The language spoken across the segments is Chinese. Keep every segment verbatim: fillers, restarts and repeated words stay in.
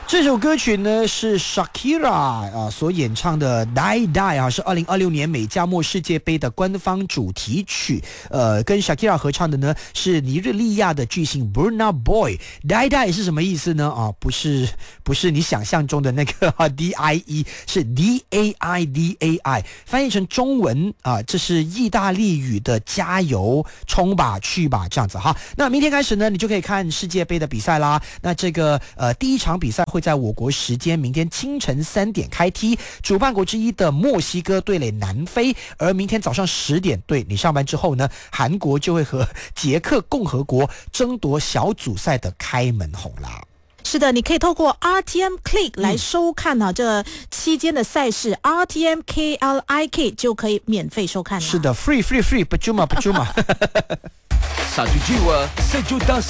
这首歌曲呢是 Shakira 啊所演唱的 Die Die 啊，是二零二六年美加墨世界杯的官方主题曲。呃，跟 Shakira 合唱的呢是尼日利亚的巨星 Burna Boy。Die Die 是什么意思呢？啊，不是不是你想象中的那个、啊、D I E， 是 D A I D A I， 翻译成中文啊，这是意大利语的加油、冲吧、去吧这样子哈。那明天开始呢，你就可以看世界杯的比赛啦。那这个呃第一场比赛会在我国时间明天清晨三点开踢，主办国之一的墨西哥对垒南非，而明天早上十点，对你上班之后呢，韩国就会和捷克共和国争夺小组赛的开门红啦。 是的，你可以透过 R T M Click 来收看啊、嗯、这期间的赛事 ，R T M K L I K 就可以免费收看了。 是的 ，free free free， percuma percuma。 Satu jiwa sejuta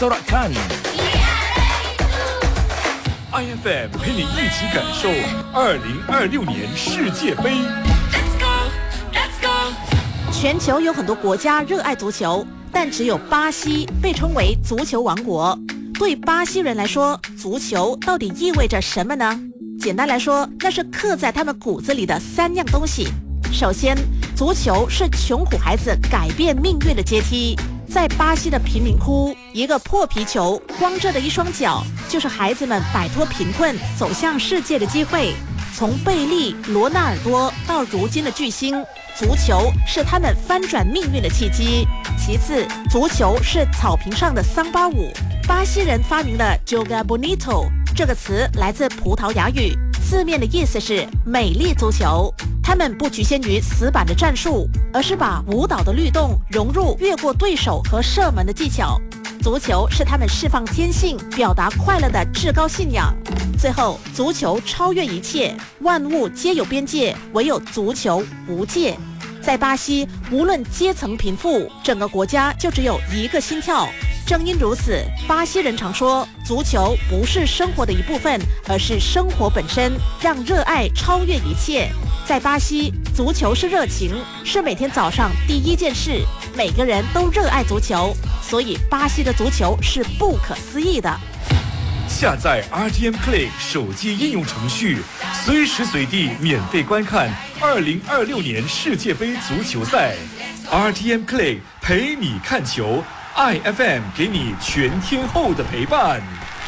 sorakan。I F M 陪你一起感受二零二六年世界杯。Let's go, let's go。全球有很多国家热爱足球，但只有巴西被称为足球王国。对巴西人来说，足球到底意味着什么呢？简单来说，那是刻在他们骨子里的三样东西。首先，足球是穷苦孩子改变命运的阶梯。在巴西的贫民窟，一个破皮球，光着的一双脚，就是孩子们摆脱贫困、走向世界的机会。从贝利、罗纳尔多到如今的巨星，足球是他们翻转命运的契机。其次，足球是草坪上的桑巴舞。巴西人发明了 Joga Bonito 这个词，来自葡萄牙语，字面的意思是美丽足球。他们不局限于死板的战术，而是把舞蹈的律动融入越过对手和射门的技巧。足球是他们释放天性、表达快乐的至高信仰。最后，足球超越一切，万物皆有边界，唯有足球无界。在巴西，无论阶层贫富，整个国家就只有一个心跳。正因如此，巴西人常说，足球不是生活的一部分，而是生活本身，让热爱超越一切。在巴西，足球是热情，是每天早上第一件事，每个人都热爱足球，所以巴西的足球是不可思议的。 下载 R T M Play 手机应用程序，随时随地免费观看二零二六年世界杯足球赛。R T M Play 陪你看球。I F M 给你全天候的陪伴。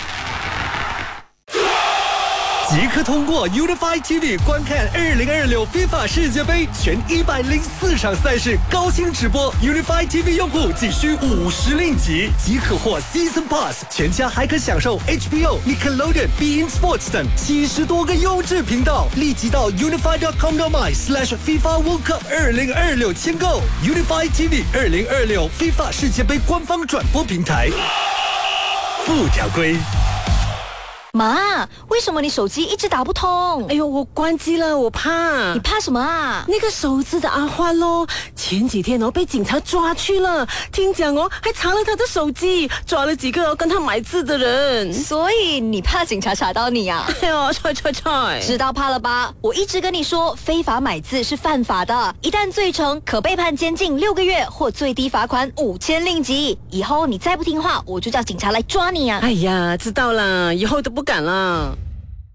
即刻通过 Unify T V 观看二零二六 FIFA 世界杯全一百零四场赛事高清直播。Unify T V 用户仅需五十令吉即可获 Season Pass， 全家还可享受 H B O、Nickelodeon、Bein Sports 等七十多个优质频道。立即到 unify dot com dot my slash FIFA World Cup 二零二六签购 Unify T V 二零二六 FIFA 世界杯官方转播平台。附条规。 妈，为什么你手机一直打不通？ 哎呦，我关机了，我怕。 你怕什么啊？ 那个手指的阿欢咯，前几天哦被警察抓去了，听讲哦还查了他的手机，抓了几个哦跟他买字的人。 所以你怕警察查到你啊？ 哎呦，踹踹踹！ 知道怕了吧？我一直跟你说，非法买字是犯法的，一旦罪成，可被判监禁六个月或最低罚款五千令吉。以后你再不听话，我就叫警察来抓你啊！ 哎呀，知道了，以后都不敢了。